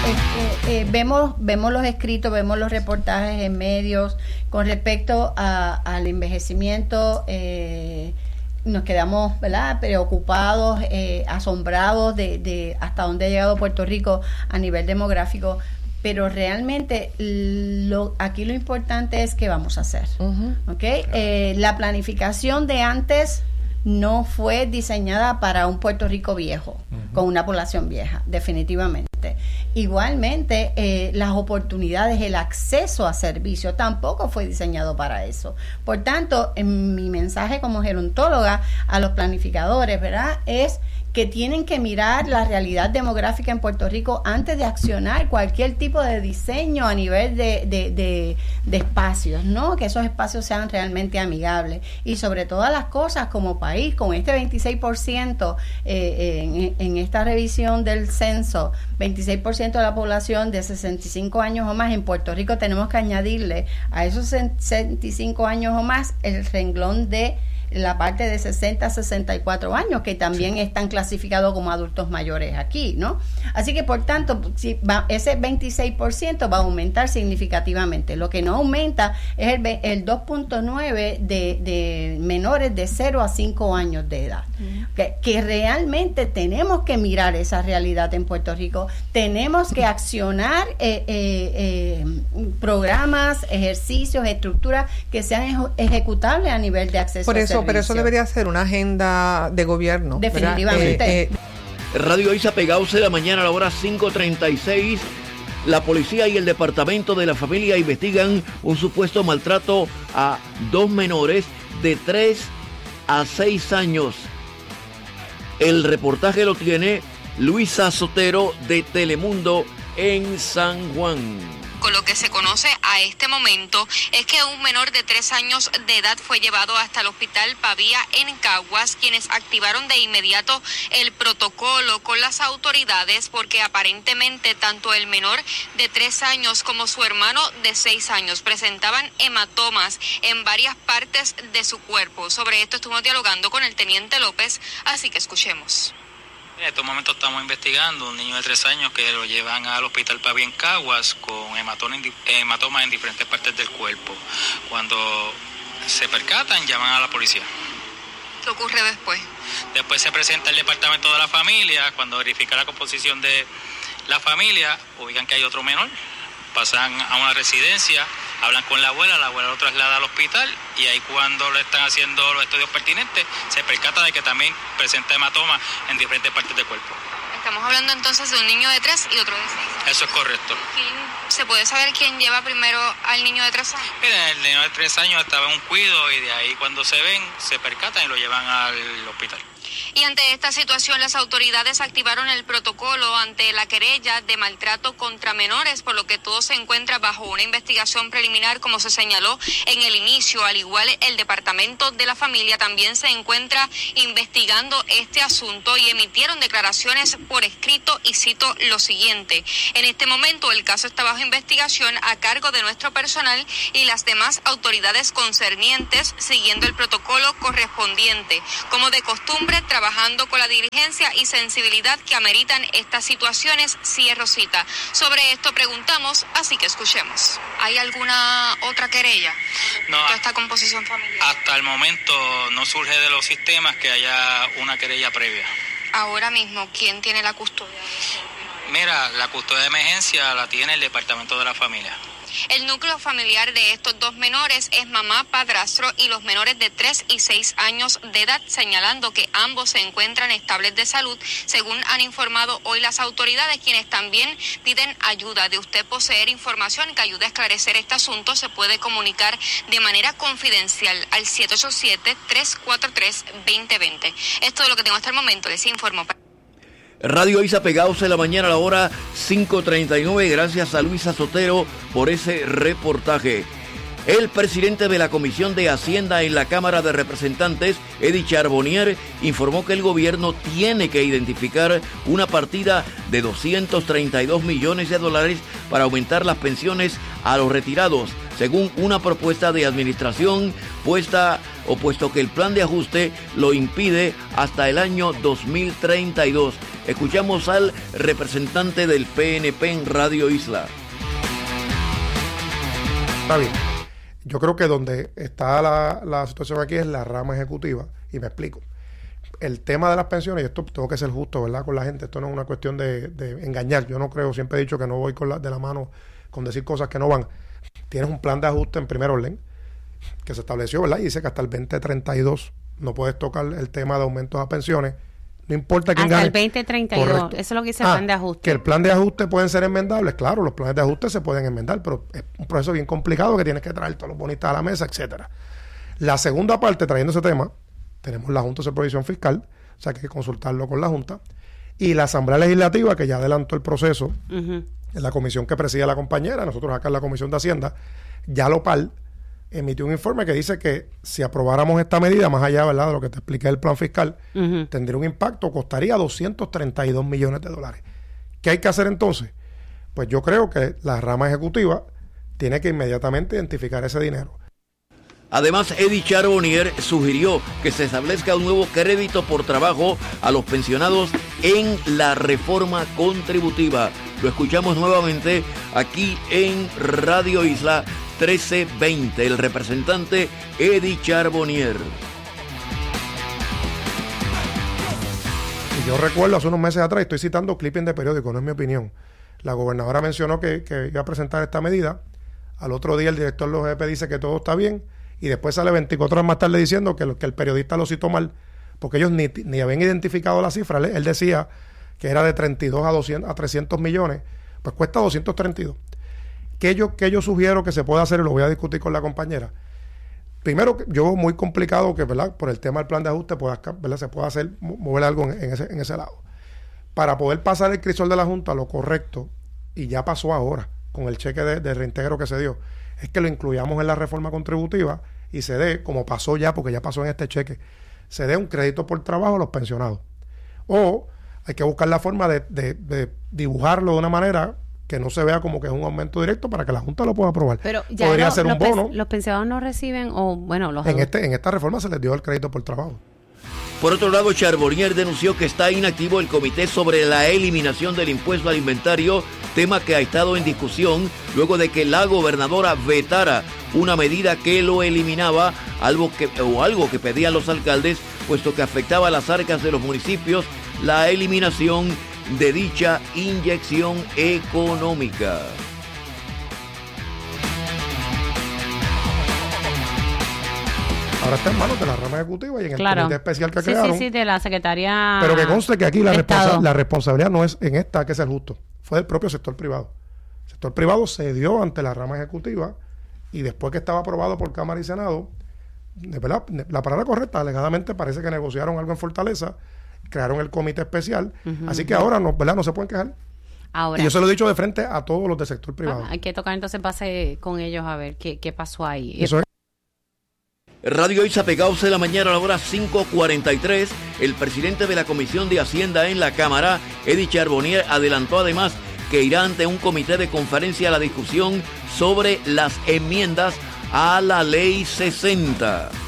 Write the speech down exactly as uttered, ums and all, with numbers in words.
eh, eh, vemos, vemos los escritos, vemos los reportajes en medios con respecto a, al envejecimiento. Eh, nos quedamos, ¿verdad?, preocupados, eh, asombrados de, de hasta dónde ha llegado Puerto Rico a nivel demográfico. Pero realmente lo, aquí lo importante es qué vamos a hacer. Uh-huh. ¿Okay? Eh, la planificación de antes no fue diseñada para un Puerto Rico viejo, uh-huh, con una población vieja, definitivamente. Igualmente, eh, las oportunidades, el acceso a servicios tampoco fue diseñado para eso. Por tanto, en mi mensaje como gerontóloga a los planificadores, ¿verdad?, es que tienen que mirar la realidad demográfica en Puerto Rico antes de accionar cualquier tipo de diseño a nivel de, de, de, de espacios, ¿no? Que esos espacios sean realmente amigables. Y sobre todas las cosas, como país, con este veintiséis por ciento eh, en, en esta revisión del censo, veintiséis por ciento de la población de sesenta y cinco años o más en Puerto Rico, tenemos que añadirle a esos sesenta y cinco años o más el renglón de la parte de sesenta a sesenta y cuatro años, que también sí están clasificados como adultos mayores aquí, ¿no? Así que, por tanto, si va, ese veintiséis por ciento va a aumentar significativamente. Lo que no aumenta es el, el dos punto nueve de, de menores de cero a cinco años de edad. Uh-huh. Que, que realmente tenemos que mirar esa realidad en Puerto Rico. Tenemos que accionar eh, eh, eh, programas, ejercicios, estructuras que sean eje- ejecutables a nivel de acceso Por eso, a pero eso debería ser una agenda de gobierno. Definitivamente. Eh, eh, Radio Isa Pegados de la mañana a la hora cinco treinta y seis. La policía y el Departamento de la Familia investigan un supuesto maltrato a dos menores de tres a seis años. El reportaje lo tiene Luisa Sotero de Telemundo en San Juan. Con lo que se conoce a este momento es que un menor de tres años de edad fue llevado hasta el hospital Pavía en Caguas, quienes activaron de inmediato el protocolo con las autoridades porque aparentemente tanto el menor de tres años como su hermano de seis años presentaban hematomas en varias partes de su cuerpo. Sobre esto estuvimos dialogando con el teniente López, así que escuchemos. En estos momentos estamos investigando un niño de tres años que lo llevan al hospital Pavía en Caguas con hematomas en diferentes partes del cuerpo. Cuando se percatan, llaman a la policía. ¿Qué ocurre después? Después se presenta el departamento de la familia. Cuando verifica la composición de la familia, ubican que hay otro menor, pasan a una residencia, hablan con la abuela, la abuela lo traslada al hospital y ahí cuando le están haciendo los estudios pertinentes se percata de que también presenta hematoma en diferentes partes del cuerpo. Estamos hablando entonces de un niño de tres y otro de seis. Eso es correcto. ¿Quién, ¿Se puede saber quién lleva primero al niño de tres años? Mira, el niño de tres años estaba en un cuido y de ahí cuando se ven se percatan y lo llevan al hospital. Y ante esta situación, las autoridades activaron el protocolo ante la querella de maltrato contra menores, por lo que todo se encuentra bajo una investigación preliminar, como se señaló en el inicio. Al igual, el Departamento de la Familia también se encuentra investigando este asunto y emitieron declaraciones por escrito y cito lo siguiente: en este momento el caso está bajo investigación a cargo de nuestro personal y las demás autoridades concernientes, siguiendo el protocolo correspondiente. Como de costumbre, trabajando con la diligencia y sensibilidad que ameritan estas situaciones, cierro cita. Sobre esto preguntamos, así que escuchemos. ¿Hay alguna otra querella? No, ¿Toda esta composición familiar? Hasta el momento no surge de los sistemas que haya una querella previa. Ahora mismo, ¿quién tiene la custodia? Mira, la custodia de emergencia la tiene el Departamento de la Familia. El núcleo familiar de estos dos menores es mamá, padrastro y los menores de tres y seis años de edad, señalando que ambos se encuentran estables de salud, según han informado hoy las autoridades, quienes también piden ayuda. De usted poseer información que ayude a esclarecer este asunto, se puede comunicar de manera confidencial al siete ocho siete, tres cuatro tres, dos cero dos cero. Es todo lo que tengo hasta el momento, les informo. Radio Isa Pegados de la mañana a la hora cinco treinta y nueve. Gracias a Luisa Sotero por ese reportaje. El presidente de la Comisión de Hacienda en la Cámara de Representantes, Eddie Charbonnier, informó que el gobierno tiene que identificar una partida de doscientos treinta y dos millones de dólares para aumentar las pensiones a los retirados, según una propuesta de administración puesta o puesto que el plan de ajuste lo impide hasta el año dos mil treinta y dos. Escuchamos al representante del P N P en Radio Isla. Está bien. Yo creo que donde está la, la situación aquí es la rama ejecutiva, y me explico. El tema de las pensiones, y esto tengo que ser justo, ¿verdad?, con la gente, esto no es una cuestión de, de engañar. Yo no creo, siempre he dicho que no voy con la, de la mano con decir cosas que no van. Tienes un plan de ajuste en primer orden que se estableció, ¿verdad?, y dice que hasta el veinte treinta y dos no puedes tocar el tema de aumentos a pensiones. No importa quién hasta gane. el veinte treinta y dos, Correcto. Eso es lo que dice el ah, plan de ajuste. Que el plan de ajuste pueden ser enmendables, claro, los planes de ajuste se pueden enmendar, pero es un proceso bien complicado que tienes que traer todos los bonistas a la mesa, etcétera. La segunda parte, trayendo ese tema, tenemos la Junta de Supervisión Fiscal, o sea que hay que consultarlo con la Junta, y la Asamblea Legislativa, que ya adelantó el proceso, uh-huh. en la comisión que preside la compañera, nosotros acá en la Comisión de Hacienda, ya Lopal emitió un informe que dice que si aprobáramos esta medida, más allá, ¿verdad?, de lo que te expliqué del plan fiscal, uh-huh. tendría un impacto, costaría doscientos treinta y dos millones de dólares. ¿Qué hay que hacer entonces? Pues yo creo que la rama ejecutiva tiene que inmediatamente identificar ese dinero. Además, Eddie Charbonnier sugirió que se establezca un nuevo crédito por trabajo a los pensionados en la reforma contributiva. Lo escuchamos nuevamente aquí en Radio Isla trece veinte, el representante Eddie Charbonnier. Y yo recuerdo hace unos meses atrás, estoy citando clipping de periódico, no es mi opinión, la gobernadora mencionó que, que iba a presentar esta medida, al otro día el director de los G P dice que todo está bien, y después sale veinticuatro horas más tarde diciendo que, lo, que el periodista lo citó mal, porque ellos ni, ni habían identificado la cifra. Él decía que era de treinta y dos a doscientos, a trescientos millones, pues cuesta doscientos treinta y dos. ¿Qué yo, qué yo sugiero que se pueda hacer? Y lo voy a discutir con la compañera. Primero, yo muy complicado que, ¿verdad?, por el tema del plan de ajuste pueda, ¿verdad?, se pueda hacer, mover algo en, en, ese, en ese lado. Para poder pasar el crisol de la Junta, lo correcto, y ya pasó ahora, con el cheque de, de reintegro que se dio, es que lo incluyamos en la reforma contributiva y se dé, como pasó ya, porque ya pasó en este cheque, se dé un crédito por trabajo a los pensionados. O hay que buscar la forma de, de, de dibujarlo de una manera que no se vea como que es un aumento directo para que la Junta lo pueda aprobar. Pero ya podría lo, ser un los bono. Los pensionados no reciben, o bueno, los en este en esta reforma se les dio el crédito por trabajo. Por otro lado, Charbonnier denunció que está inactivo el comité sobre la eliminación del impuesto al inventario, tema que ha estado en discusión luego de que la gobernadora vetara una medida que lo eliminaba, algo que, o algo que pedían los alcaldes, puesto que afectaba a las arcas de los municipios, la eliminación de dicha inyección económica. Ahora está en manos de la rama ejecutiva y en el claro. comité especial que sí, crearon. Sí, sí, de la Secretaría. Pero que conste que aquí la, responsa- la responsabilidad no es en esta que es el justo, fue del propio sector privado. El sector privado cedió ante la rama ejecutiva y después que estaba aprobado por Cámara y Senado, de verdad, la palabra correcta, alegadamente parece que negociaron algo en Fortaleza, crearon el comité especial, uh-huh. así que ahora no, ¿verdad?, no se pueden quejar. Ahora, y yo se lo he dicho de frente a todos los del sector privado. Ah, hay que tocar entonces base con ellos a ver qué, qué pasó ahí. Eso es. Radio Isa pegados en la mañana a la hora cinco cuarenta y tres. El presidente de la Comisión de Hacienda en la Cámara, Eddie Charbonnier, adelantó además que irá ante un comité de conferencia a la discusión sobre las enmiendas a la Ley sesenta.